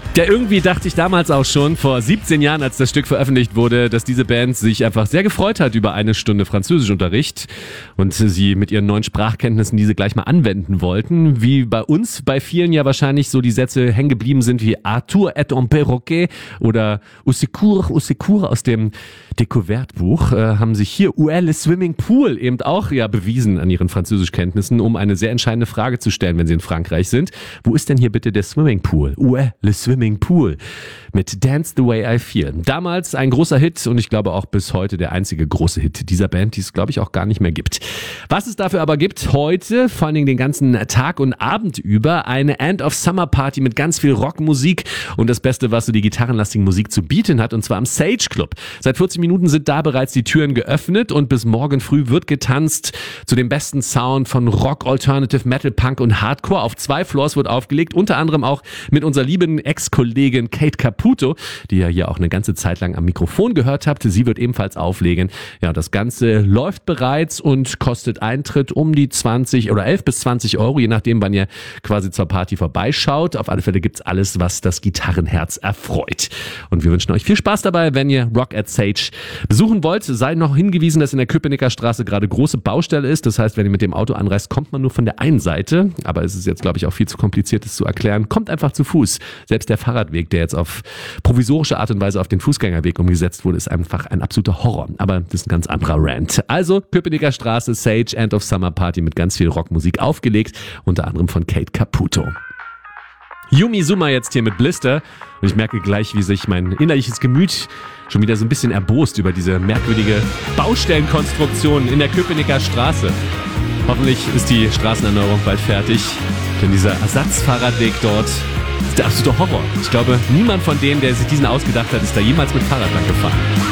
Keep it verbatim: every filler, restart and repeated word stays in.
Ja, irgendwie dachte ich damals auch schon, vor siebzehn Jahren, als das Stück veröffentlicht wurde, dass diese Band sich einfach sehr gefreut hat über eine Stunde Französischunterricht und sie mit ihren neuen Sprachkenntnissen diese gleich mal anwenden wollten. Wie bei uns, bei vielen ja wahrscheinlich so die Sätze hängen geblieben sind wie Arthur est un perroquet oder Au secours, au secours aus dem Découverte-Buch, äh, haben sich hier Où est le swimming pool eben auch ja bewiesen an ihren Französischkenntnissen, um eine sehr entscheidende Frage zu stellen, wenn sie in Frankreich sind. Wo ist denn hier bitte der Swimmingpool? Où est le swimming pool? Mit Dance the Way I Feel. Damals ein großer Hit und ich glaube auch bis heute der einzige große Hit dieser Band, die es glaube ich auch gar nicht mehr gibt. Was es dafür aber gibt heute, vor allen Dingen den ganzen Tag und Abend über, eine End of Summer Party mit ganz viel Rockmusik und das Beste, was so die gitarrenlastige Musik zu bieten hat, und zwar am Sage Club. Seit vierzig Minuten sind da bereits die Türen geöffnet und bis morgen früh wird getanzt zu dem besten Sound von Rock, Alternative, Metal, Punk und Hardcore. Auf zwei Floors wird aufgelegt, unter anderem auch mit unserer lieben Ex-Kollegin Kate Caputo, die ja hier auch eine ganze Zeit lang am Mikrofon gehört habt. Sie wird ebenfalls auflegen. Ja, das Ganze läuft bereits und kostet Eintritt um die zwanzig oder elf bis zwanzig Euro, je nachdem, wann ihr quasi zur Party vorbeischaut. Auf alle Fälle gibt's alles, was das Gitarrenherz erfreut. Und wir wünschen euch viel Spaß dabei, wenn ihr Rock at Sage besuchen wollt. Sei noch hingewiesen, dass in der Köpenicker Straße gerade große Baustelle ist. Das heißt, wenn ihr mit dem Auto anreist, kommt man nur von der einen Seite. Aber es ist jetzt, glaube ich, auch viel zu kompliziert, das zu erklären. Kommt einfach zu Fuß. Selbst der Fahrradweg, der jetzt auf provisorische Art und Weise auf den Fußgängerweg umgesetzt wurde, ist einfach ein absoluter Horror. Aber das ist ein ganz anderer Rant. Also Köpenicker Straße, Sage, End of Summer Party mit ganz viel Rockmusik aufgelegt. Unter anderem von Kate Caputo. Yumi Suma jetzt hier mit Blister. Und ich merke gleich, wie sich mein innerliches Gemüt schon wieder so ein bisschen erbost über diese merkwürdige Baustellenkonstruktion in der Köpenicker Straße. Hoffentlich ist die Straßenerneuerung bald fertig, denn dieser Ersatzfahrradweg dort ist der absolute Horror. Ich glaube, niemand von denen, der sich diesen ausgedacht hat, ist da jemals mit Fahrrad lang gefahren.